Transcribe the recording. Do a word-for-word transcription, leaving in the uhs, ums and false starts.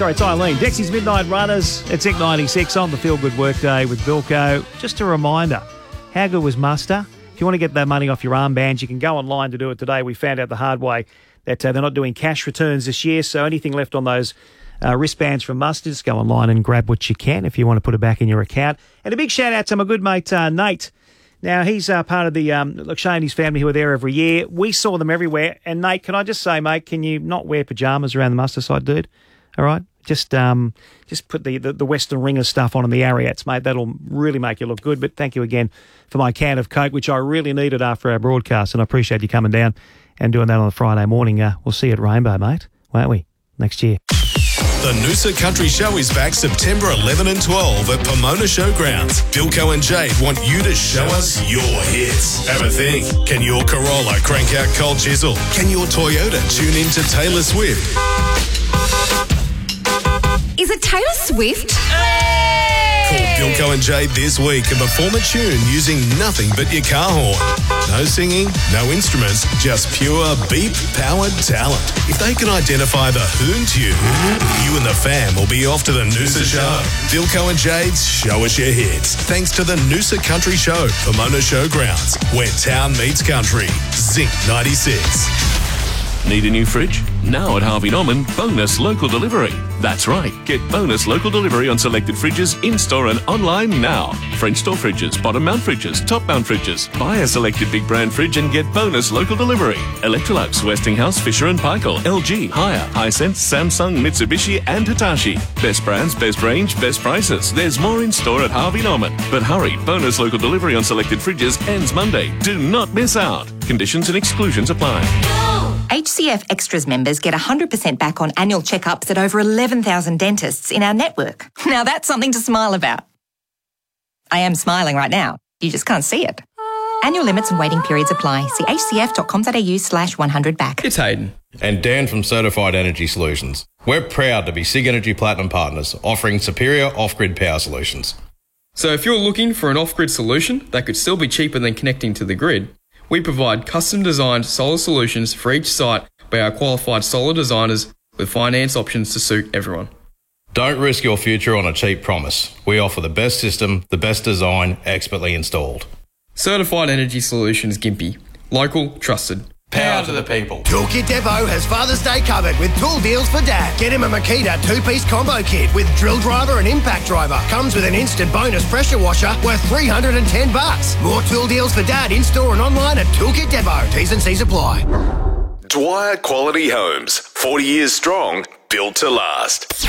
Sorry, it's Eileen. Dexy's Midnight Runners. It's X ninety-six on the Feel Good Workday with Bilco. Just a reminder, how good was muster? If you want to get that money off your armbands, you can go online to do it today. We found out the hard way that uh, they're not doing cash returns this year, so anything left on those uh, wristbands from muster, just go online and grab what you can if you want to put it back in your account. And a big shout out to my good mate uh, Nate. Now, he's uh, part of the, um, look, Shane and his family who are there every year. We saw them everywhere. And Nate, can I just say, mate, can you not wear pyjamas around the muster side, dude? All right? Just um, just put the, the, the Western Ringers stuff on in the Ariats, mate. That'll really make you look good. But thank you again for my can of Coke, which I really needed after our broadcast. And I appreciate you coming down and doing that on a Friday morning. Uh, we'll see you at Rainbow, mate, won't we, next year? The Noosa Country Show is back September eleventh and twelfth at Pomona Showgrounds. Bilco and Jade want you to show us your hits. Have a think. Can your Corolla crank out Cold Chisel? Can your Toyota tune into Taylor Swift? Is it Taylor Swift? Call Bilco and Jade this week and perform a tune using nothing but your car horn. No singing, no instruments, just pure beep-powered talent. If they can identify the hoon tune, you and the fam will be off to the Noosa Show. Bilco and Jade's Show Us Your Hits. Thanks to the Noosa Country Show, Pomona Showgrounds, where town meets country. Zinc ninety-six. Need a new fridge? Now at Harvey Norman, bonus local delivery. That's right, get bonus local delivery on selected fridges in-store and online now. French door fridges, bottom mount fridges, top mount fridges. Buy a selected big brand fridge and get bonus local delivery. Electrolux, Westinghouse, Fisher and Paykel, L G, Haier, Hisense, Samsung, Mitsubishi and Hitachi. Best brands, best range, best prices. There's more in store at Harvey Norman. But hurry, bonus local delivery on selected fridges ends Monday. Do not miss out. Conditions and exclusions apply. H C F Extras members get one hundred percent back on annual checkups at over eleven thousand dentists in our network. Now that's something to smile about. I am smiling right now. You just can't see it. Annual limits and waiting periods apply. See hcf.com.au slash 100 back. It's Hayden. And Dan from Certified Energy Solutions. We're proud to be SIG Energy Platinum partners, offering superior off-grid power solutions. So if you're looking for an off-grid solution that could still be cheaper than connecting to the grid, we provide custom-designed solar solutions for each site by our qualified solar designers with finance options to suit everyone. Don't risk your future on a cheap promise. We offer the best system, the best design, expertly installed. Certified Energy Solutions Gympie. Local, trusted. Power to the people. Toolkit Depot has Father's Day covered with tool deals for Dad. Get him a Makita two-piece combo kit with drill driver and impact driver. Comes with an instant bonus pressure washer worth three hundred ten bucks. More tool deals for Dad in-store and online at Toolkit Depot. T's and C's apply. Dwyer Quality Homes. forty years strong, built to last.